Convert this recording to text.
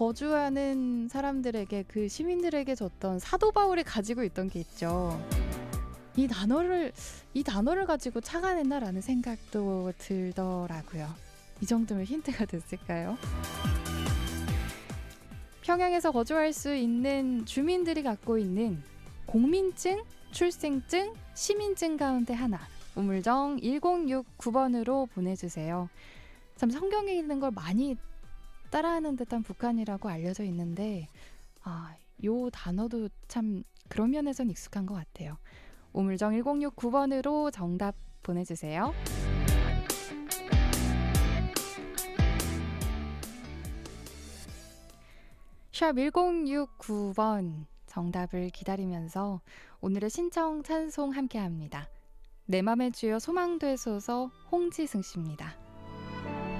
거주하는 사람들에게, 그 시민들에게 줬던 사도 바울이 가지고 있던 게 있죠. 이 단어를 가지고 착안했나라는 생각도 들더라고요. 이 정도면 힌트가 됐을까요? 평양에서 거주할 수 있는 주민들이 갖고 있는 공민증, 출생증, 시민증 가운데 하나, 우물정 1069번으로 보내주세요. 참 성경에 있는 걸 많이 따라하는 듯한 북한이라고 알려져 있는데 요 단어도 참 그런 면에선 익숙한 것 같아요. 우물정 1069번으로 정답 보내주세요. 샵 1069번 정답을 기다리면서 오늘의 신청 찬송 함께합니다. 내 맘에 주여 소망되소서 홍지승 씨입니다.